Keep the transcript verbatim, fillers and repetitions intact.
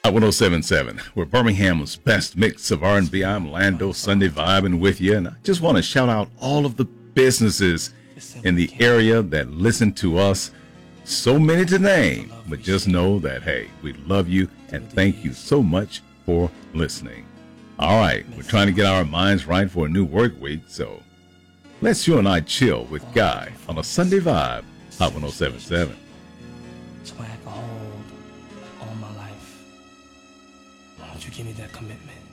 Hot one oh seven point seven, we're Birmingham's best mix of R and B. I'm Lando Sunday vibing with you, and I just want to shout out all of the businesses in the area that listen to us. So many to name, but just know that, hey, we love you and thank you so much for listening. All right, we're trying to get our minds right for a new work week, so let's you and I chill with Guy on a Sunday vibe, Hot one oh seven point seven. So I can hold all my life. Why don't you give me that commitment?